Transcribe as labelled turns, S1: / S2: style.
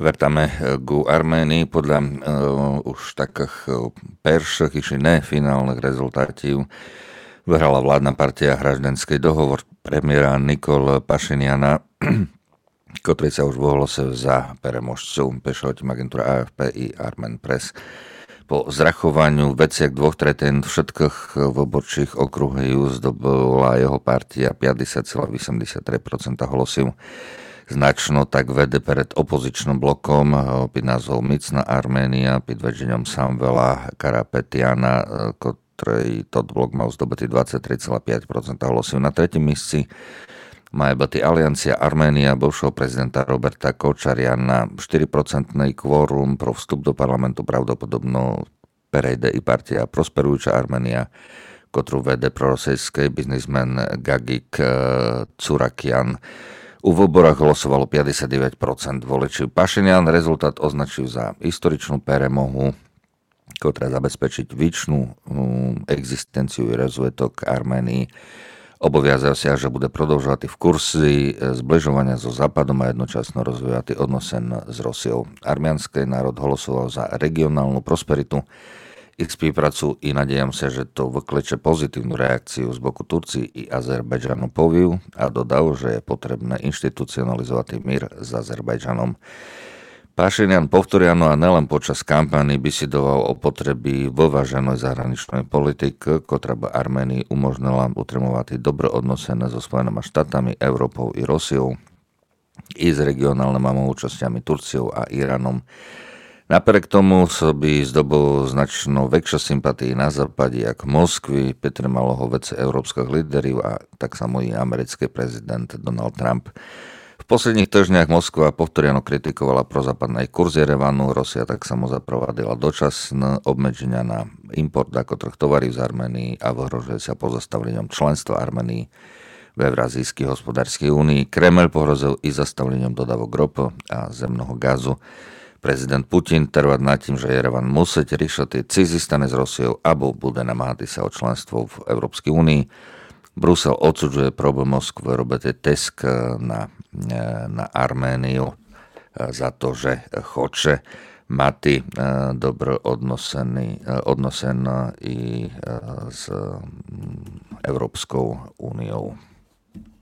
S1: Vrtame ku Arménii podľa už takých perších iši nefinálnych rezultátov vyhrala vládna partia Hraždenský dohovor premiéra Nikol Pašiniana, ktorý sa už vohlásil za peremožcu, píše o tým agentúra AFP i Armen Press. Po zrachovaniu veciach 2/3 všetkých voborčích okruhov zdobola jeho partia 50,83% hlasov. Značno tak vede pred opozičným blokom pod názvom Micná Arménia pod vedením Samvela Karapetiana, ktorý tot blok mal zdobitý 23,5% hlasov. Na tretím místci má byť Aliancia Arménia bivšieho prezidenta Roberta Kočariana 4% kvórum pro vstup do parlamentu, pravdepodobno prejde i partia Prosperujúca Arménia, ktorú vede prorosejský biznismen Gagik Curakian. U voborách hlasovalo 59% voličov. Pašinian rezultát označil za historičnú peremohu, ktorá zabezpečiť väčšinu existenciu i rozvetok Arménii. Obaviazajú sa, že bude prodlžovať v kursy zbližovania so Západom a jednočasno rozvíjať odnosen s Rusiou. Arménsky národ hlasoval za regionálnu prosperitu, ich spoluprácu i nadejam sa, že to vykleče pozitívnu reakciu z boku Turcii i Azerbajdžanu poviu a dodal, že je potrebné inštitucionalizovať mír s Azerbajdžanom. Pašinian povtoriano a nelen počas kampány bisidoval o potreby vyváženej zahraničnej politiky, ktorá by Arménii umožnila utrimovať dobré odnosené so Spojenými štátami, Európou i Rusiou i s regionálnymi účastiami Turciou a Iránom. Napriek tomu by zdobil značno väčšie sympatii na západe ako Moskvy, Petr Maloho vece európskych líderov a tak samo i americký prezident Donald Trump. V posledných týždňach Moskva povtoriano kritikovala prozápadný kurz Jerevanu, Rusia tak samo zaprovadila dočasné obmedzenia na import niektorých tovarí z Arménii a vyhrožuje sa pozastavlením členstva Arménii v Eurázijskej hospodárskej únii. Kreml pohrozil i zastavlením dodávok ropy a zemného gazu. Prezident Putin trvá nad tým, že Jerevan musí riešiť cizí stany s Rusiou alebo bude namáhať sa o členstvo v Európskej únii. Brusel odsudzuje problém Moskvy robiť tisk na Arméniu za to, že chce mať dobre odnosen i s Európskou úniou.